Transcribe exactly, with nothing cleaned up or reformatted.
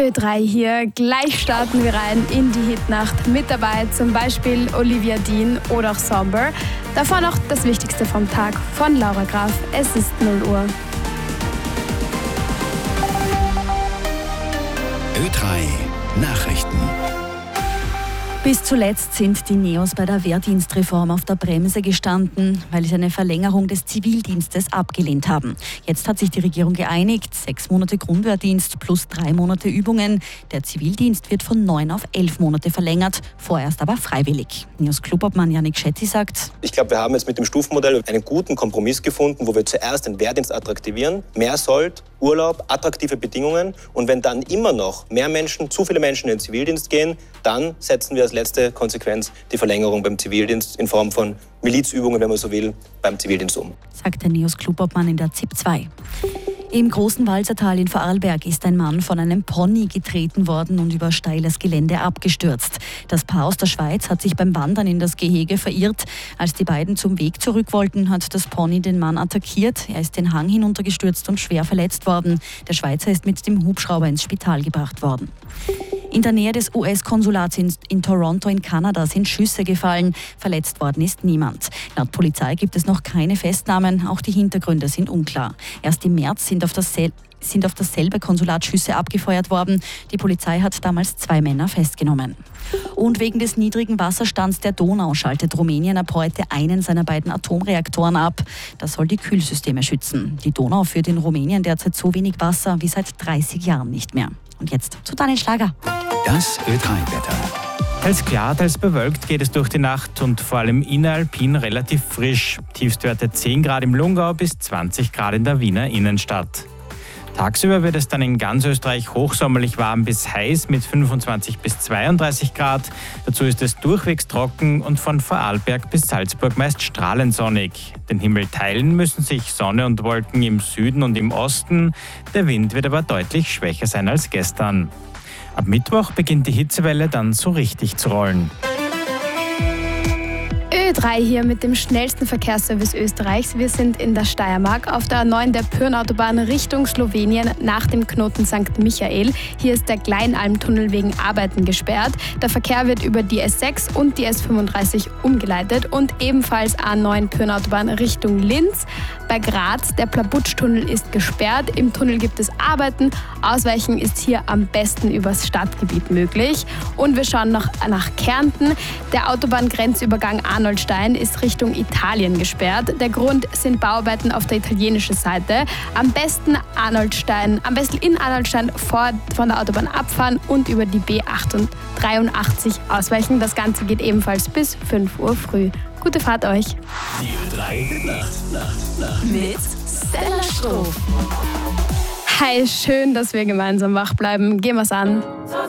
Ö drei hier. Gleich starten wir rein in die Hitnacht. Mit dabei zum Beispiel Olivia Dean oder auch Somber. Davor noch das Wichtigste vom Tag von Laura Graf. Es ist null Uhr. Ö drei Nachrichten. Bis zuletzt sind die Neos bei der Wehrdienstreform auf der Bremse gestanden, weil sie eine Verlängerung des Zivildienstes abgelehnt haben. Jetzt hat sich die Regierung geeinigt, sechs Monate Grundwehrdienst plus drei Monate Übungen. Der Zivildienst wird von neun auf elf Monate verlängert, vorerst aber freiwillig. Neos Clubobmann Janik Schetti sagt: Ich glaube, wir haben jetzt mit dem Stufenmodell einen guten Kompromiss gefunden, wo wir zuerst den Wehrdienst attraktivieren, mehr Sold, Urlaub, attraktive Bedingungen, und wenn dann immer noch mehr Menschen, zu viele Menschen in den Zivildienst gehen, dann setzen wir als letzte Konsequenz die Verlängerung beim Zivildienst in Form von Milizübungen, wenn man so will, beim Zivildienst um. Sagt der Neos Clubobmann in der Z I P zwei. Im großen Walsertal in Vorarlberg ist ein Mann von einem Pony getreten worden und über steiles Gelände abgestürzt. Das Paar aus der Schweiz hat sich beim Wandern in das Gehege verirrt. Als die beiden zum Weg zurück wollten, hat das Pony den Mann attackiert. Er ist den Hang hinuntergestürzt und schwer verletzt worden. Der Schweizer ist mit dem Hubschrauber ins Spital gebracht worden. In der Nähe des U S-Konsulats in, in Toronto in Kanada sind Schüsse gefallen. Verletzt worden ist niemand. Laut Polizei gibt es noch keine Festnahmen. Auch die Hintergründe sind unklar. Erst im März sind auf dasselbe sind auf dasselbe Konsulat Schüsse abgefeuert worden. Die Polizei hat damals zwei Männer festgenommen. Und wegen des niedrigen Wasserstands der Donau schaltet Rumänien ab heute einen seiner beiden Atomreaktoren ab. Das soll die Kühlsysteme schützen. Die Donau führt in Rumänien derzeit so wenig Wasser wie seit dreißig Jahren nicht mehr. Und jetzt zu Daniel Schlager. Das Ö drei Wetter. Teils klar, teils bewölkt geht es durch die Nacht und vor allem inneralpin relativ frisch. Tiefstwerte zehn Grad im Lungau bis zwanzig Grad in der Wiener Innenstadt. Tagsüber wird es dann in ganz Österreich hochsommerlich warm bis heiß mit fünfundzwanzig bis zweiunddreißig Grad. Dazu ist es durchwegs trocken und von Vorarlberg bis Salzburg meist strahlensonnig. Den Himmel teilen müssen sich Sonne und Wolken im Süden und im Osten. Der Wind wird aber deutlich schwächer sein als gestern. Ab Mittwoch beginnt die Hitzewelle dann so richtig zu rollen. Ö drei hier mit dem schnellsten Verkehrsservice Österreichs. Wir sind in der Steiermark auf der A neun der Pyrnautobahn Richtung Slowenien nach dem Knoten Sankt Michael. Hier ist der Kleinalmtunnel wegen Arbeiten gesperrt. Der Verkehr wird über die S sechs und die S fünfunddreißig umgeleitet und ebenfalls A neun Pyrnautobahn Richtung Linz. Bei Graz, der Plabutschtunnel ist gesperrt. Im Tunnel gibt es Arbeiten. Ausweichen ist hier am besten übers Stadtgebiet möglich. Und wir schauen noch nach Kärnten. Der Autobahngrenzübergang Arnoldstein ist Richtung Italien gesperrt. Der Grund sind Bauarbeiten auf der italienischen Seite. Am besten Arnoldstein, am besten in Arnoldstein vor, von der Autobahn abfahren und über die B dreiundachtzig ausweichen. Das Ganze geht ebenfalls bis fünf Uhr früh. Gute Fahrt euch. Die Ö drei Nacht, Nacht, Nacht. Mit Stella Stroh. Hi, schön, dass wir gemeinsam wach bleiben. Gehen wir's an.